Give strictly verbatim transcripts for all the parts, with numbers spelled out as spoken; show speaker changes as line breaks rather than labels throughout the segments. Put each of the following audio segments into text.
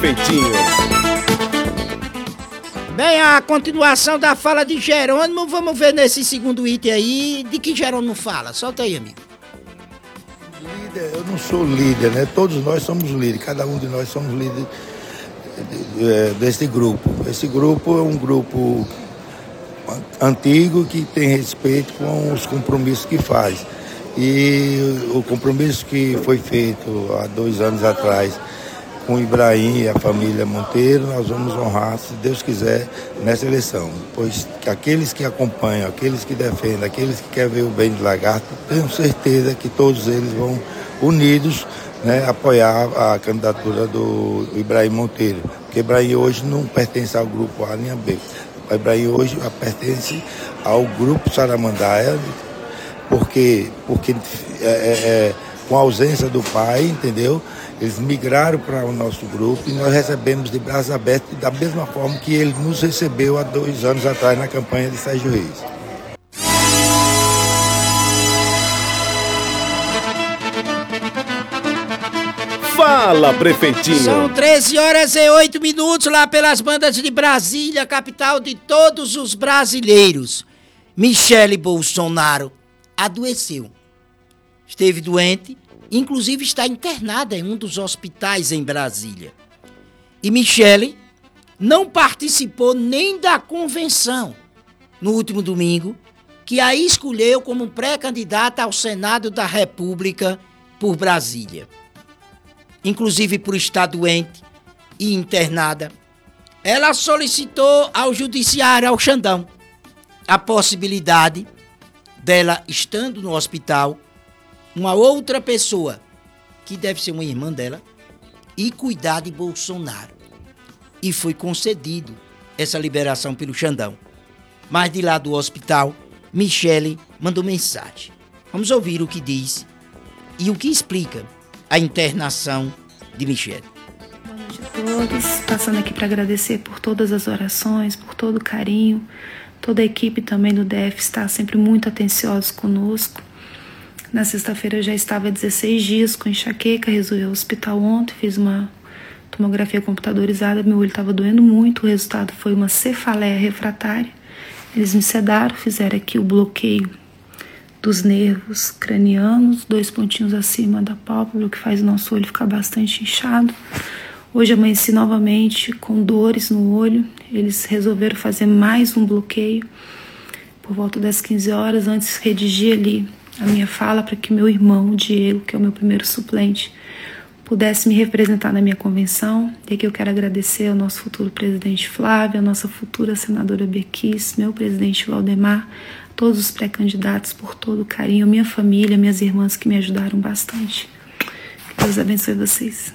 Feitinho.
Bem, a continuação da fala de Jerônimo, vamos ver nesse segundo item aí, de que Jerônimo fala. Solta aí, amigo.
Líder, eu não sou líder, né? Todos nós somos líderes, cada um de nós somos líderes desse grupo. Esse grupo é um grupo antigo que tem respeito com os compromissos que faz. E o compromisso que foi feito há dois anos atrás com o Ibrahim e a família Monteiro, nós vamos honrar, se Deus quiser, nessa eleição. Pois que aqueles que acompanham, aqueles que defendem, aqueles que querem ver o bem de Lagarto, tenho certeza que todos eles vão, unidos, né, apoiar a candidatura do Ibrahim Monteiro. Porque Ibrahim hoje não pertence ao grupo A nem a B. O Ibrahim hoje pertence ao grupo Saramandaia, porque, porque é, é, com a ausência do pai, entendeu? Eles migraram para o nosso grupo e nós recebemos de braços abertos da mesma forma que ele nos recebeu há dois anos atrás na campanha de Sérgio Reis.
Fala, prefeitinho.
São treze horas e oito minutos lá pelas bandas de Brasília, capital de todos os brasileiros. Michele Bolsonaro adoeceu. Esteve doente. Inclusive está internada em um dos hospitais em Brasília. E Michele não participou nem da convenção no último domingo, que a escolheu como pré-candidata ao Senado da República por Brasília. Inclusive por estar doente e internada, ela solicitou ao judiciário, ao Xandão, a possibilidade dela, estando no hospital, uma outra pessoa, que deve ser uma irmã dela, e cuidar de Bolsonaro. E foi concedido essa liberação pelo Xandão. Mas de lá do hospital, Michele mandou mensagem. Vamos ouvir o que diz e o que explica a internação de Michele.
Boa noite a todos. Passando aqui para agradecer por todas as orações, por todo o carinho. Toda a equipe também do D F está sempre muito atenciosa conosco. Na sexta-feira eu já estava há dezesseis dias com enxaqueca, resolvi ao hospital ontem, fiz uma tomografia computadorizada, meu olho estava doendo muito, o resultado foi uma cefaleia refratária. Eles me sedaram, fizeram aqui o bloqueio dos nervos cranianos, dois pontinhos acima da pálpebra, o que faz o nosso olho ficar bastante inchado. Hoje amanheci novamente com dores no olho, eles resolveram fazer mais um bloqueio por volta das quinze horas, antes redigir ali a minha fala para que meu irmão, Diego, que é o meu primeiro suplente, pudesse me representar na minha convenção. E aqui eu quero agradecer ao nosso futuro presidente Flávio, a nossa futura senadora Bequis, meu presidente Valdemar, todos os pré-candidatos por todo o carinho, minha família, minhas irmãs que me ajudaram bastante. Que Deus abençoe vocês.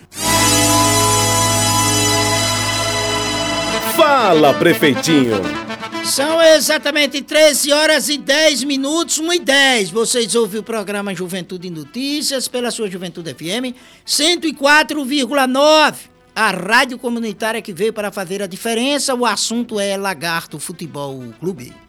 Fala, prefeitinho.
São exatamente treze horas e dez minutos, uma e dez. Vocês ouvem o programa Juventude Notícias pela sua Juventude F M cento e quatro vírgula nove. A rádio comunitária que veio para fazer a diferença. O assunto é Lagarto Futebol Clube.